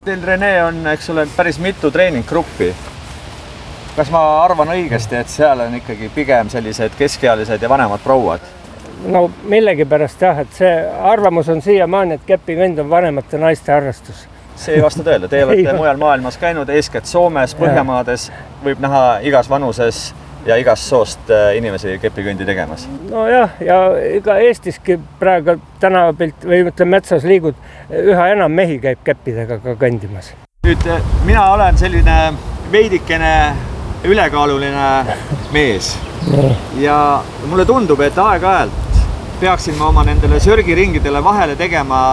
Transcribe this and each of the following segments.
Teil Rene on, eks ole, päris mitu treeninggruppi. Kas ma arvan õigesti, et seal on ikkagi pigem sellised keskealised ja vanemad prouad? No millegipärast jah, et see arvamus on siiamaani, et kepikõnd on vanemate naiste harrastus. See ei vasta tõele. Te olete mujal maailmas käinud, eeskätt Soomes, Põhjamaades, võib näha igas vanuses ja igast soost inimesi kepikõndi tegemas. No jah, ja ega Eestiski praegu tänavapilt või metsas liigud, üha enam mehi käib keppidega ka kõndimas. Nüüd mina olen selline veidikene ülekaaluline mees ja mulle tundub, et aeg-ajalt peaksin ma oma nendele sörgiringidele vahele tegema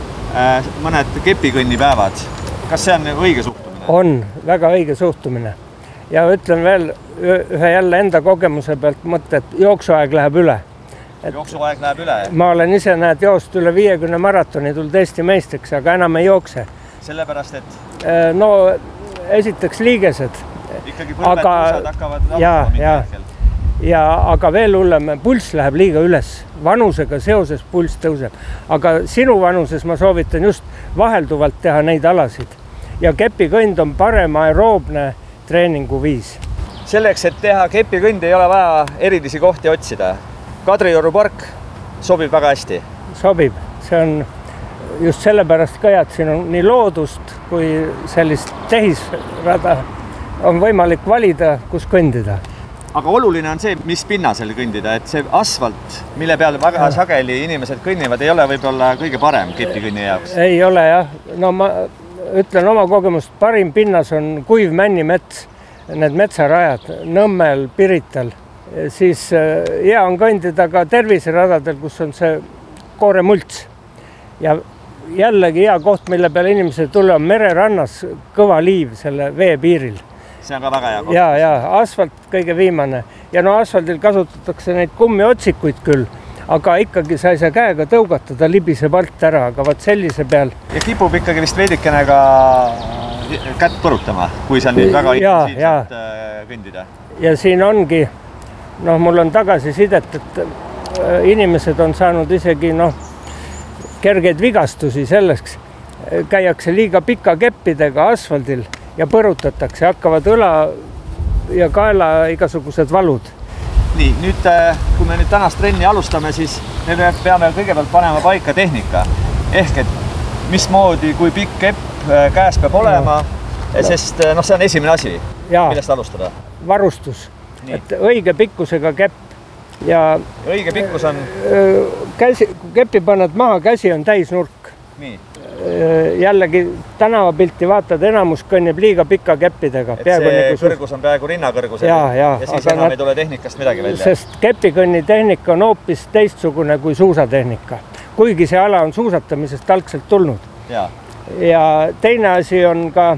mõned kepikõnnipäevad. Kas see on õige suhtumine? On väga õige suhtumine. Ja ütlen veel ühe jälle enda kogemuse pealt mõtte, et jooksuaeg läheb üle. Jooksuaeg läheb üle? Ma olen ise joost üle 50 maratoni tulnud Eesti meistriks, aga enam ei jookse. Sellepärast, et? No esiteks liigesed. Ikkagi põlved hakkavad hetkel. Ja aga veel hullem, pulss läheb liiga üles. Vanusega seoses pulss tõuseb. Aga sinu vanuses ma soovitan just vahelduvalt teha neid alasid. Ja kepikõnd on parem aeroobne treeningu viis. Selleks, et teha kepikõndi, ei ole vaja erilisi kohti otsida. Kadrioru park sobib väga hästi. Sobib. See on just sellepärast ka, et siin on nii loodust kui sellist tehisrada on võimalik valida, kus kõndida. Aga oluline on see, mis pinnasel kõndida, et see asfalt, mille peal väga sageli inimesed kõnnivad, ei ole võib-olla kõige parem kepikõnni jaoks. Ei ole jah. No ma ütlen oma kogemust, parim pinnas on kuiv männimets, need metsarajad Nõmmel, Pirital. Siis hea on kõndida ka terviseradadel, kus on see kooremults. Ja jällegi hea koht, mille peale inimesed tule on mererannas kõva liiv selle vee piiril. See on ka väga hea koht. Ja asfalt kõige viimane. Ja no asfaldil kasutatakse neid kummiotsikuid küll, aga ikkagi sa ei saa käega tõugata, ta libiseb alt ära, aga vaat sellise peal. Ja kipub ikkagi vist veidikene ka kätt põrutama, kui seal nüüd väga intensiivselt kõndida. Ja siin ongi, mul on tagasisidet, et inimesed on saanud isegi kergeid vigastusi selleks. Käiakse liiga pika keppidega asfaldil ja põrutatakse, hakkavad õla ja kaela igasugused valud. Nii, nüüd kui me nüüd tänast trenni alustame, siis me peame kõigepealt panema paika tehnika. Ehk et mismoodi, kui pikk kepp käes peab olema, sest see on esimene asi, millest alustada. Varustus, et õige pikkusega kepp ja õige pikkus on? Kui kepi paned maha, käsi on täisnurk. Nii. Jällegi tänavapilti vaatad, enamus kõnnib liiga pika keppidega. Et see kõrgus on peaaegu rinnakõrgusel ja siis enam ei tule tehnikast midagi välja. Sest kepikõnni tehnika on hoopis teistsugune kui suusatehnika. Kuigi see ala on suusatamisest algselt tulnud. Ja teine asi on ka,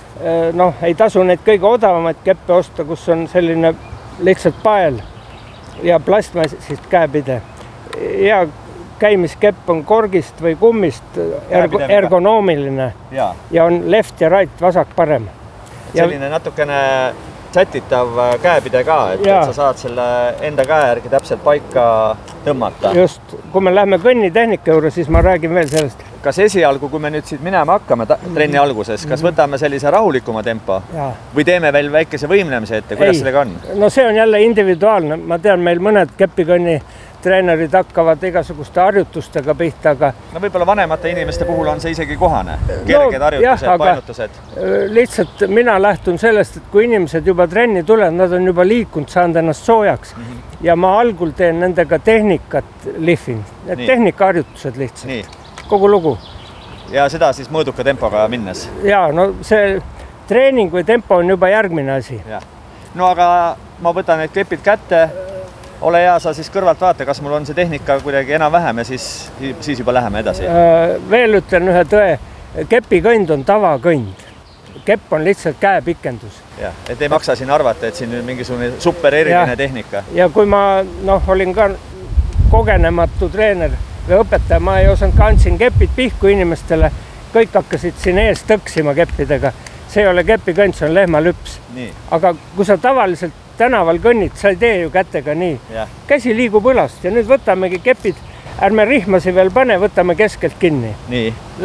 ei tasu neid kõige odavamaid keppe osta, kus on selline lihtsalt pael ja plastmassist käepide. Ja käimiskepp on korgist või kummist ergonoomiline ja on left ja right, vasak parem. Selline natukene sätitav käepide ka, et sa saad selle enda käe järgi täpselt paika tõmmata. Just, kui me lähme kõnnitehnika juurde, siis ma räägin veel sellest. Kas esialgu, kui me nüüd siit minema hakkame trenni alguses, kas võtame sellise rahulikuma tempo või teeme veel väikese võimlemise ette, kuidas sellega on? No see on jälle individuaalne. Ma tean, meil mõned kepikõnni treenerid hakkavad igasuguste harjutustega pihta, aga võib-olla vanemate inimeste puhul on see isegi kohane. Kerged harjutused, painutused. Lihtsalt mina lähtun sellest, et kui inimesed juba trenni tulevad, nad on juba liikunud, saanud ennast soojaks ja ma algul teen nendega tehnikat lihvin. Tehnikaharjutused lihtsalt. Kogu lugu. Ja seda siis mõõduka tempoga minnes? Ja, see treening või tempo on juba järgmine asi. No aga ma võtan need kepid kätte. Ole hea, sa siis kõrvalt vaata, kas mul on see tehnika kuidagi enam vähem ja siis juba läheme edasi. Veel ütlen ühe tõe, kepikõnd on tavakõnd. Kepp on lihtsalt käepikendus. Et ei maksa siin arvata, et siin on mingisugune super eriline tehnika. Ja kui ma olin ka kogenematu treener või õpetaja, ma ei osanud kandsin kepid pihku inimestele, kõik hakkasid siin ees tõksima keppidega. See ei ole kepikõnd, see on lehmalüps. Aga kui sa tavaliselt tänaval kõnnid, sa ei tee ju kätega nii. Käsi liigub õlast ja nüüd võtamegi kepid, ärme rihmasi veel pane, võtame keskelt kinni. Nii. Lähme.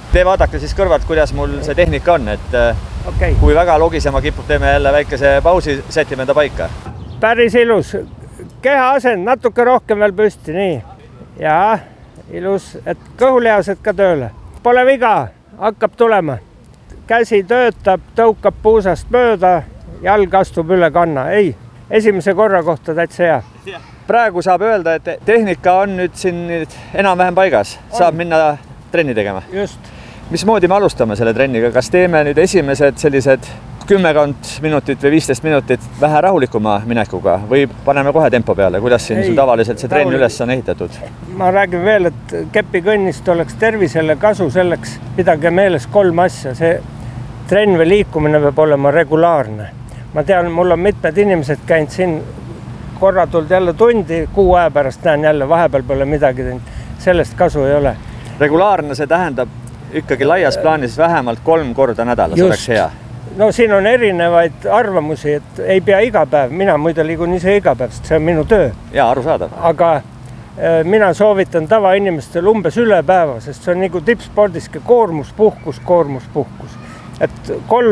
Te vaadake siis kõrvalt, kuidas mul see tehnika on, et kui väga logisema kipub, teeme jälle väikese pausi, sätime ta paika. Päris ilus. Keha asend natuke rohkem veel püsti, nii. Ja ilus, et kõhulihased ka tööle. Pole viga, hakkab tulema. Käsi töötab, tõukab puusast mööda, jalg astub üle kanna. Ei, esimese korra kohta täitsa hea. Praegu saab öelda, et tehnika on nüüd siin enam-vähem paigas. Saab minna trenni tegema. Just. Mismoodi me alustame selle trenniga? Kas teeme nüüd esimesed sellised 10 minutit või 15 minutit vähe rahulikuma minekuga või paneme kohe tempo peale? Kuidas siin sul tavaliselt see trenn üles on ehitatud? Ma räägin veel, et kepikõnnist oleks tervisele kasu selleks. Pidage meeles 3 asja. See trenn või liikumine peab olema regulaarne. Ma tean, mul on mitmed inimesed käinud siin korra tuld jälle tundi, 6 aja pärast näen jälle, vahepeal pole midagi teinud. Sellest kasu ei ole. Regulaarne see tähendab ikkagi laias plaanis vähemalt 3 korda nädalas oleks hea. No siin on erinevaid arvamusi, et ei pea iga päev. Mina muide liigun ise iga päev, sest see on minu töö. Ja, arusaadav. Aga mina soovitan tavainimestel umbes üle päeva, sest see on nagu tippspordiski koormus, puhkus. Et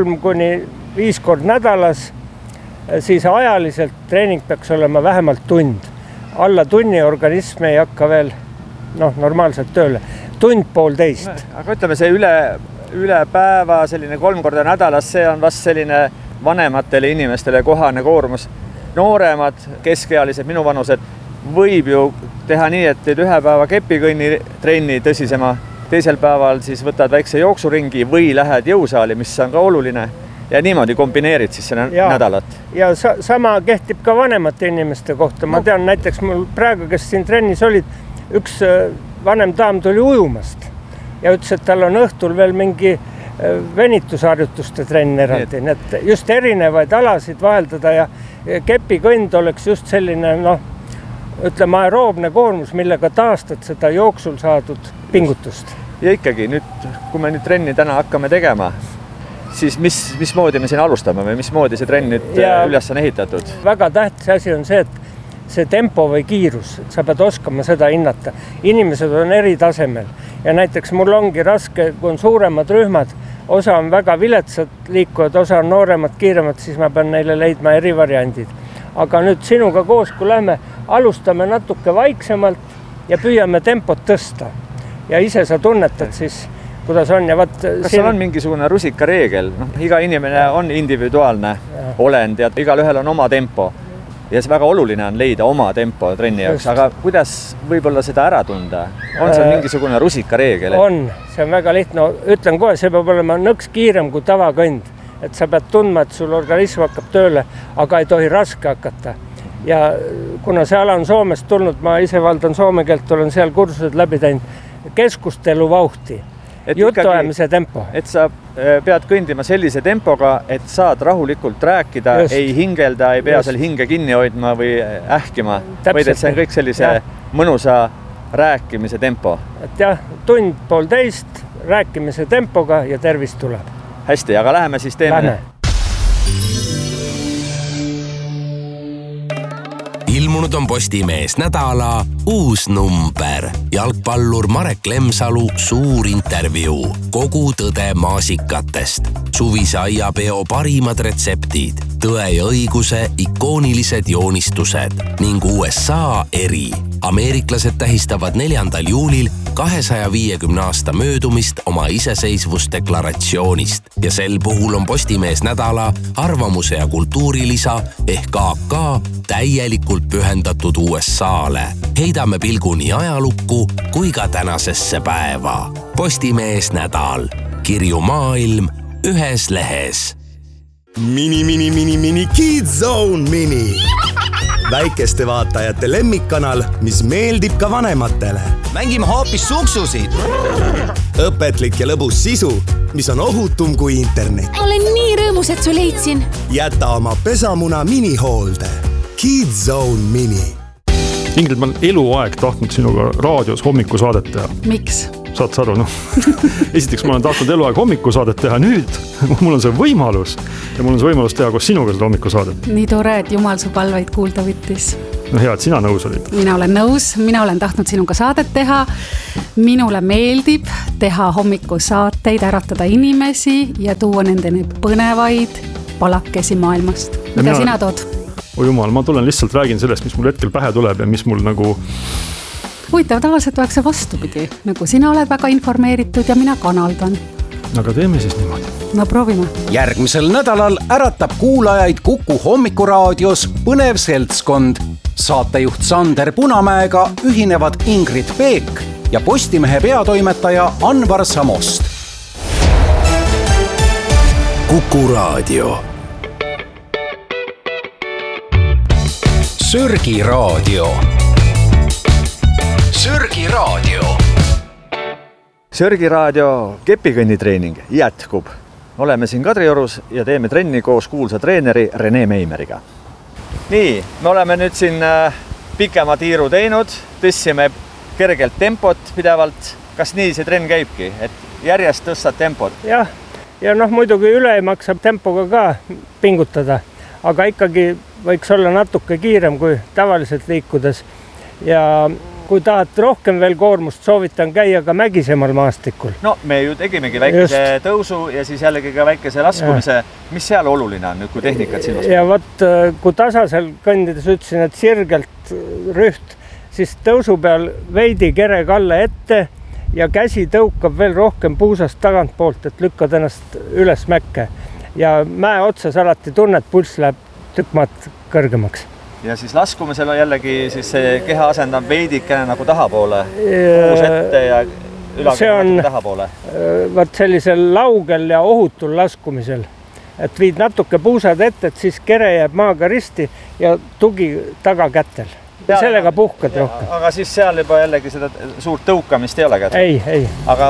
3-5 kord nädalas, siis ajaliselt treening peaks olema vähemalt tund. Alla tunni organism ei hakka veel normaalselt tööle. 1.5. Aga ütleme, see üle päeva, selline 3 korda nädalas, see on vast selline vanematele inimestele kohane koormus. Nooremad, keskealised, minu vanused võib ju teha nii, et teed 1 päeva kepikõnni trenni tõsisema, teisel päeval siis võtad väikse jooksuringi või lähed jõusaali, mis on ka oluline. Ja niimoodi kombineerid siis selle nädalat. Ja sama kehtib ka vanemate inimeste kohta. Ma tean näiteks mul praegu, kes siin trennis olid, üks vanem daam tuli ujumast ja ütles, et tal on õhtul veel mingi venitusharjutuste trenn eraldi. Et just erinevaid alasid vaheldada ja kepikõnd oleks just selline, ütleme, aeroobne koormus, millega taastad seda jooksul saadud pingutust. Ja ikkagi nüüd, kui me nüüd trenni täna hakkame tegema, siis mismoodi me siin alustame või mismoodi see trenn nüüd üles on ehitatud? Väga tähtis asi on see, et see tempo või kiirus, sa pead oskama seda hinnata. Inimesed on eri tasemel ja näiteks mul ongi raske, kui on suuremad rühmad, osa on väga viletsad liikujad, osa on nooremad, kiiremad, siis ma pean neile leidma eri variandid. Aga nüüd sinuga koos, kui lähme, alustame natuke vaiksemalt ja püüame tempot tõsta. Ja ise sa tunnetad siis, kuidas on. Ja kas seal on mingisugune rusikareegel? Iga inimene on individuaalne olend ja igalühel on oma tempo. Ja see väga oluline on leida oma tempo trenni jaoks, aga kuidas võib-olla seda ära tunda? On see mingisugune rusikareegel? On, see on väga lihtne. Ütlen kohe, see peab olema nõks kiirem kui tavakõnd. Et sa pead tundma, et sul organism hakkab tööle, aga ei tohi raske hakata. Ja kuna see ala on Soomest tulnud, ma ise valdan soome keelt, olen seal kursused läbi teinud, keskustelu vauhti. Jutuajamise tempo. Et sa pead kõndima sellise tempoga, et saad rahulikult rääkida, ei hingelda, ei pea seal hinge kinni hoidma või ähkima, vaid et see on kõik sellise mõnusa rääkimise tempo. Et jah, 1.5 rääkimise tempoga ja tervis tuleb. Hästi, aga läheme siis teeme. Ilmunud on Postimees nädala uus number. Jalgpallur Marek Lemsalu suur intervjuu. Kogu tõde maasikatest. Suvise aiapeo parimad retseptid. Tõe ja õiguse ikoonilised joonistused ning USA eri. Ameeriklased tähistavad 4. juulil 250 aasta möödumist oma iseseisvusdeklaratsioonist ja sel puhul on Postimees nädala arvamuse ja kultuurilisa ehk AK täielikult pühendatud USA-le. Heidame pilgu nii ajalukku kui ka tänasesse päeva. Postimees nädal. Kirju maailm ühes lehes. Mini Kids Zone Mini. Väikeste vaatajate lemmikkanal, mis meeldib ka vanematele. Mängime hoopis suksusid. Õpetlik ja lõbus sisu, mis on ohutum kui internet. Olen nii rõõmus, et su leidsin. Jäta oma pesamuna minihoolde. Kids Zone Mini. Ingrid, ma olen eluaeg tahtnud sinuga raadios hommikusaadet teha. Miks? Saad sa aru, Esiteks ma olen tahtnud eluaeg hommikusaadet teha, nüüd mul on see võimalus ja mul on see võimalus teha koos sinuga seda hommikusaadet. Nii tore, et Jumal su palveid kuulda võttis. no hea, et sina nõus olid. Mina olen nõus, mina olen tahtnud sinuga saadet teha. Minule meeldib teha hommikusaateid, äratada inimesi ja tuua nendeni põnevaid palakesi maailmast. Mida sina tood? Oi jumal, ma tulen lihtsalt räägin sellest, mis mul hetkel pähe tuleb ja mis mul nagu... Huvitav, tavaliselt oleks see vastupidi. Nagu sina oled väga informeeritud ja mina kanaldan. Aga teeme siis niimoodi. No proovime. Järgmisel nädalal äratab kuulajaid Kuku hommikuraadios põnev seltskond. Saatejuht Sander Punamäega ühinevad Ingrid Peek ja Postimehe peatoimetaja Anvar Samost. Kuku raadio. Sörgi raadio. Sörgi raadio. Sörgi raadio kepikõnnitreening jätkub. Oleme siin Kadriorus ja teeme trenni koos kuulsa treeneri Rene Meimeriga. Nii, me oleme nüüd siin pikema tiiru teinud, tõstsime kergelt tempot pidevalt. Kas nii see trenn käibki, et järjest tõstad tempot? Jah, ja muidugi üle ei maksa tempoga ka pingutada, aga ikkagi võiks olla natuke kiirem kui tavaliselt liikudes. Ja kui tahad rohkem veel koormust, soovitan käia ka mägisemal maastikul. No me ju tegimegi väikese tõusu ja siis jällegi ka väikese laskumise. Mis seal oluline on nüüd, kui tehnikat silmas? Ja kui tasasel kõndides ütlesin, et sirgelt rüht, siis tõusu peal veidi kere kalle ette ja käsi tõukab veel rohkem puusast tagant poolt, et lükkad ennast üles mäkke. Ja mäe otsas alati tunned, pulss läheb tükk maad kõrgemaks. Ja siis laskumisel on jällegi siis see keha asendab veidikene nagu tahapoole, puus ette ja ülakeha tahapoole. Võt sellisel laugel ja ohutul laskumisel, et viid natuke puusad ette, et siis kere jääb maaga risti ja tugi taga kätel. Ja sellega puhkad rohkem. Aga siis seal juba jällegi seda suurt tõukamist ei ole kätel? Ei. Aga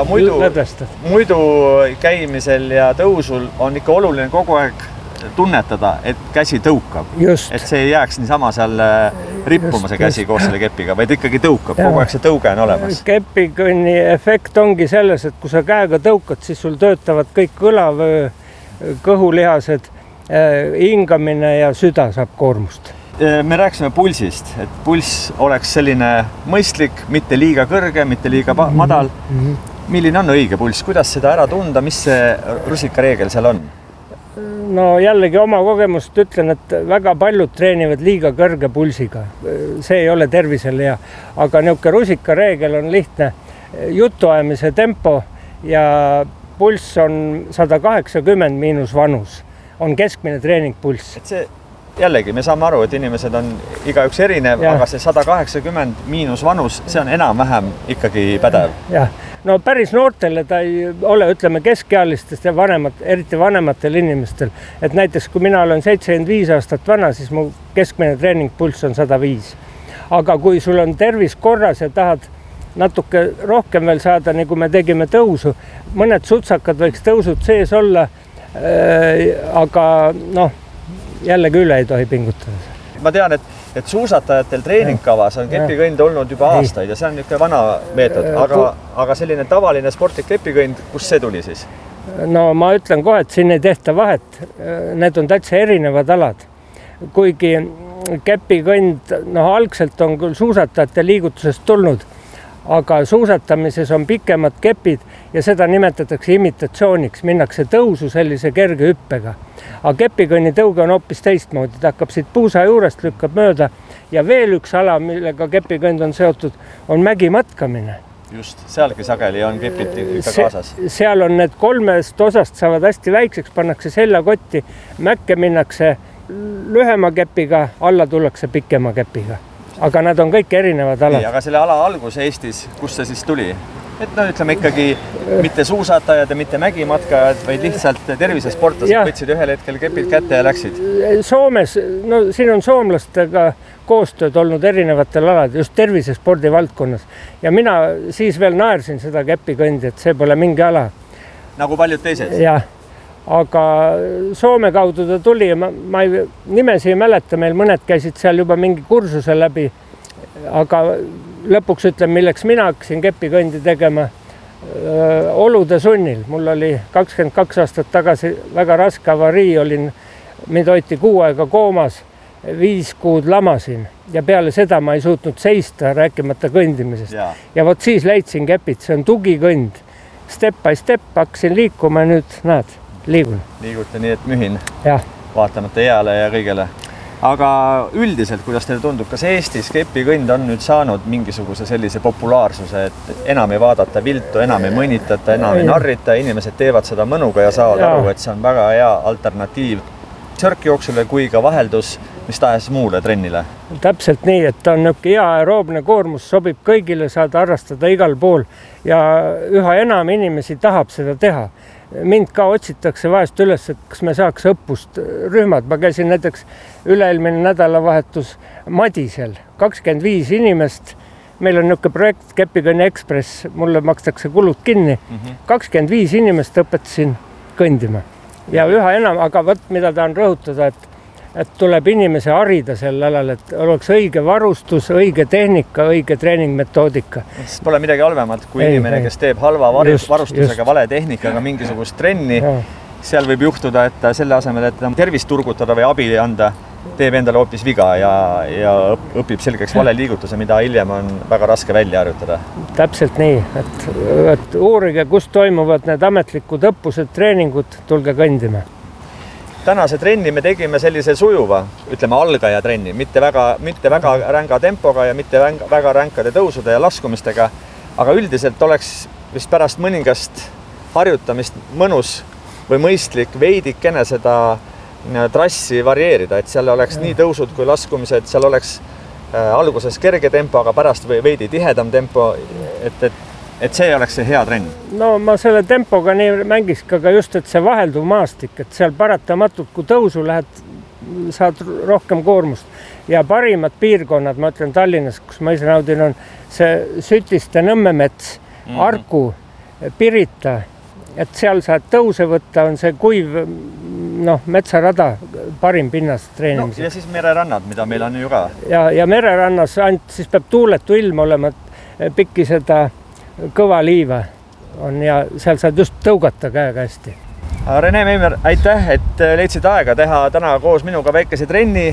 muidu käimisel ja tõusul on ikka oluline kogu aeg tunnetada, et käsi tõukab. Just. Et see ei jääks niisama seal rippuma see käsi koos selle kepiga, vaid ikkagi tõukab. Kogu aeg see tõuge on olemas. Kepikõnni efekt ongi selles, et kui sa käega tõukad, siis sul töötavad kõik kõlavöö, kõhulihased, hingamine ja süda saab koormust. Me rääksime pulsist, et pulss oleks selline mõistlik, mitte liiga kõrge, mitte liiga madal. Milline on õige pulss? Kuidas seda ära tunda? Mis see rusikareegel seal on? No jällegi oma kogemust ütlen, et väga paljud treenivad liiga kõrge pulsiga. See ei ole tervisele hea. Aga niuke rusikareegel on lihtne. Jutuajamise tempo ja pulss on 180 miinus vanus. On keskmine treeningpulss. Et see jällegi, me saame aru, et inimesed on igaüks erinev, aga see 180 miinus vanus, see on enam-vähem ikkagi pädev. Jah. No päris noortele ta ei ole, ütleme, keskealistest ja eriti vanematel inimestel. Et näiteks, kui mina olen 75 aastat vana, siis mu keskmine treeningpulss on 105. Aga kui sul on tervis korras ja tahad natuke rohkem veel saada, nii kui me tegime tõusu, mõned sutsakad võiks tõusud sees olla, aga jällegi üle ei tohi pingutada. Ma tean, et suusatajatel treeningkavas on kepikõnd olnud juba aastaid ja see on niisugune vana meetod, aga selline tavaline sportlik kepikõnd, kus see tuli siis? No ma ütlen kohe, et siin ei tehta vahet. Need on täitsa erinevad alad. Kuigi kepikõnd, algselt on küll suusatajate liigutusest tulnud, aga suusatamises on pikemad kepid ja seda nimetatakse imitatsiooniks. Minnakse tõusu sellise kerge hüppega. Aga kepikõnni tõuge on hoopis teistmoodi. Ta hakkab siit puusa juurest, lükkab mööda ja veel üks ala, millega kepikõnd on seotud, on mägimatkamine. Just, sealgi sageli on kepid ikka kaasas. Seal on need kolmest osast saavad hästi väikseks, pannakse seljakotti, mäkke minnakse lühema kepiga, alla tullakse pikema kepiga. Aga nad on kõik erinevad alad. Aga selle ala algus Eestis, kus see siis tuli? Et ütleme ikkagi mitte suusatajad ja mitte mägimatkajad, vaid lihtsalt tervisesportlased võtsid ühel hetkel kepid kätte ja läksid. Soomes, siin on soomlastega koostööd olnud erinevatel alad, just tervisespordi valdkonnas. Ja mina siis veel naersin seda kepikõndi, et see pole mingi ala. Nagu paljud teised? Jah, aga Soome kaudu ta tuli ja ma nimesi ei mäleta, meil mõned käisid seal juba mingi kursuse läbi, aga lõpuks ütlen, milleks mina hakkasin kepikõndi tegema olude sunnil. Mul oli 22 aastat tagasi väga raske avarii, mind hoiti 6 aega koomas 5 kuud lamasin ja peale seda ma ei suutnud seista, rääkimata kõndimisest. Ja vot siis leidsin kepid, see on tugikõnd. Step by step hakkasin liikuma ja nüüd näed, liigun. Liigute nii, et mühin ja. Vaatamata jääle ja kõigele. Aga üldiselt, kuidas teile tundub, kas Eestis kepikõnd on nüüd saanud mingisuguse sellise populaarsuse, et enam ei vaadata viltu, enam ei mõnitata, enam ei narrita, inimesed teevad seda mõnuga ja saavad aru, et see on väga hea alternatiiv sörkjooksule kui ka vaheldus mis tahes muule trennile. Täpselt nii, et ta on niisugune hea aeroobne koormus, sobib kõigile, saad harrastada igal pool ja üha enam inimesi tahab seda teha. Mind ka otsitakse vahest üles, et kas me saaks õppust rühmad. Ma käisin näiteks üleilmine nädalavahetus Madisel, 25 inimest. Meil on niisugune projekt Kepikõnni Ekspress, mulle makstakse kulud kinni. 25 inimest õpetasin kõndima ja üha enam, aga võt, mida tahan rõhutada, et tuleb inimese harida sel alal, et oleks õige varustus, õige tehnika, õige treeningmetoodika. Pole midagi halvemat kui inimene, kes teeb halva varustusega, vale tehnikaga mingisugust trenni. Seal võib juhtuda, et selle asemel, et tervist turgutada või abi anda, teeb endale hoopis viga ja õpib selgeks vale liigutuse, mida hiljem on väga raske välja harjutada. Täpselt nii, et uurige, kus toimuvad need ametlikud õppused, treeningud, tulge kõndima. Tänase trenni me tegime sellise sujuva, ütleme algaja trenni, mitte väga ränga tempoga ja mitte väga ränkade tõusude ja laskumistega, aga üldiselt oleks vist pärast mõningast harjutamist mõnus või mõistlik veidikene seda trassi varieerida, et seal oleks nii tõusud kui laskumised, seal oleks alguses kerge tempo, aga pärast veidi tihedam tempo, et see oleks see hea trenn. No ma selle tempoga nii mängiks ka just, et see vahelduv maastik, et seal paratamatult, kui tõusu lähed, saad rohkem koormust. Ja parimad piirkonnad, ma ütlen Tallinnas, kus ma ise naudin, on see Sütiste, Nõmmemets, Arku, Pirita, et seal saad tõuse võtta, on see kuiv metsarada parim pinnas treenimiseks. Ja siis mererannad, mida meil on ju ka. Ja mererannas siis peab tuuletu ilm olema, pikki seda kõva liiva on ja seal saad just tõugata käega hästi. Rene Meimer, aitäh, et leidsid aega teha täna koos minuga väikese trenni.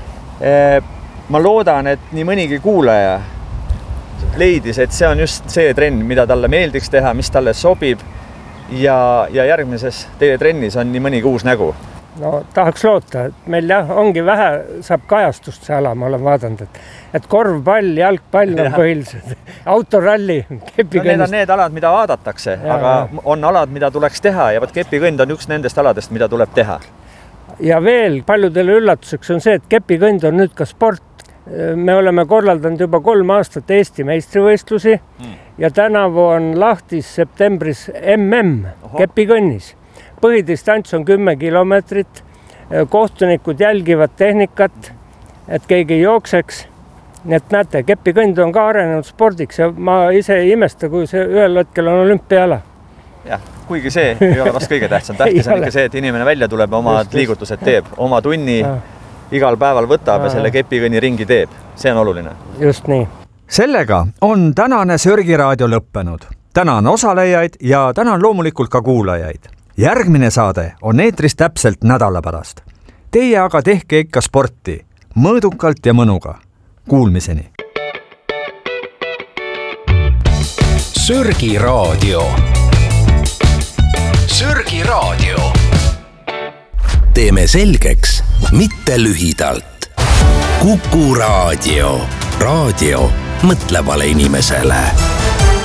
Ma loodan, et nii mõnigi kuulaja leidis, et see on just see trenn, mida talle meeldiks teha, mis talle sobib. Ja järgmises teie trennis on nii mõnigi uus nägu. No tahaks loota, et meil ongi vähe, saab kajastust see ala, ma olen vaadanud, et korvpall, jalgpall on põhiliselt, autoralli, kepikõnnist. Need on need alad, mida vaadatakse, aga on alad, mida tuleks teha ja võt kepikõnd on üks nendest aladest, mida tuleb teha. Ja veel paljudele üllatuseks on see, et kepikõnd on nüüd ka sport. Me oleme korraldanud juba 3 aastat Eesti meistrivõistlusi ja tänavu on lahtis septembris kepikõnnis. Põhidistants on 10 kilomeetrit, kohtunikud jälgivad tehnikat, et keegi jookseks. Nii et näete, kepikõnd on ka arenenud spordiks ja ma ise ei imesta, kui see ühel hetkel on olümpiaala. Jah, kuigi see ei ole vast kõige tähtsam. Tähtis on ikka see, et inimene välja tuleb, omad liigutused teeb, oma tunni igal päeval võtab ja selle kepikõnni ringi teeb. See on oluline. Just nii. Sellega on tänane Sörgiraadio lõppenud. Tänan osalejaid ja tänan loomulikult ka kuulajaid. Järgmine saade on eetris täpselt nädala pärast. Teie aga tehke ikka sporti, mõõdukalt ja mõnuga. Kuulmiseni. Sörgiraadio. Sörgiraadio. Teeme selgeks, mitte lühidalt. Kuku Raadio. Raadio mõtlevale inimesele.